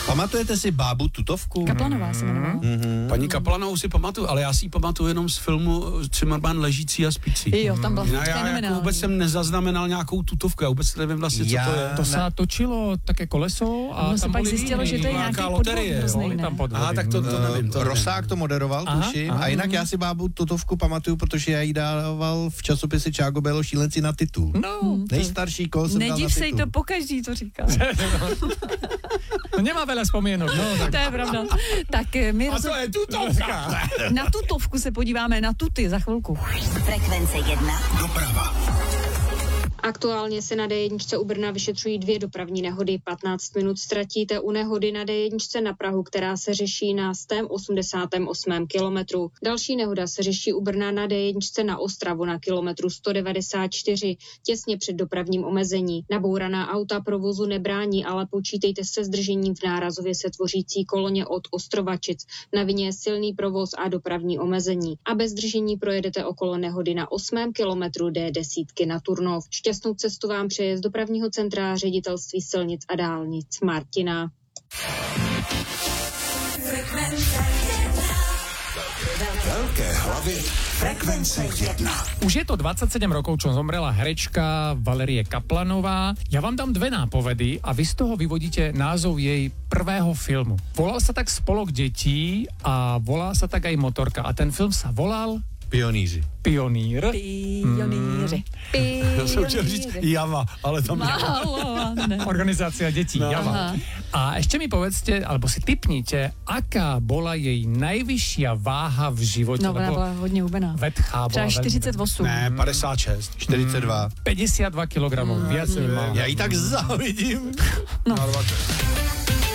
Pamatujete si bábu Tutovku? Kaplanová se jmenovala. Paní Kaplanovou si pamatuju, ale já si ji pamatuju jenom z filmu Cimrman ležící a spící. Jo, tam byla Já jako vůbec jsem nezaznamenal nějakou tutovku, já vůbec nevím vlastně, co to je. To se točilo také koleso a ono se pak zjistilo, že to je nějaký loterie, podvod. Aha, tak to nevím. Rosák to moderoval, tuším. A jinak já si bábu Tutovku pamatuju, protože já ji dával v časopise Čágo Bélo Šílenci na titul. No, Nejstarší kol jsem dal na nediv se jí titul. to pokaždý, to říká. No nemá veľa spomienok, no. Tak. To je pravda. Tak my A to je tutovka. na tutovku se podíváme, na tuty za chvilku. Frekvence 1. Doprava. Aktuálně se na D1 u Brna vyšetřují 2 dopravní nehody. 15 minut ztratíte u nehody na D1 na Prahu, která se řeší na 188. kilometru. Další nehoda se řeší u Brna na D1 na Ostravu na kilometru 194, těsně před dopravním omezení. Nabouraná auta provozu nebrání, ale počítejte se zdržením v nárazově se tvořící koloně od Ostrovačic. Na vině je silný provoz a dopravní omezení. A bez zdržení projedete okolo nehody na 8. kilometru D10 na Turnov. Šťastnou cestu vám přeje z dopravního centra Ředitelství silnic a dálnic Martina. Velké hlavy. Frekvence 1. Už je to 27 rokov, čo zomrela herečka Valerie Kaplanová. Ja vám dám 2 nápovedy a vy z toho vyvodíte názov jej prvého filmu. Volal sa tak Spolok detí a volá sa tak aj Motorka. A ten film sa volal Pioníři. Pionír. Pioníři. Já jsem chtěl říct Java, ale tam Malované. Organizácia detí, No. Java. A ešte mi povedzte, alebo si tipnite, aká bola jej najvyššia váha v živote. No, ona byla hodně hubená. Vetchá Třeba bola 48. Ne, 56. 42. 52 kg, viac nemá. Já ji tak závidím. No.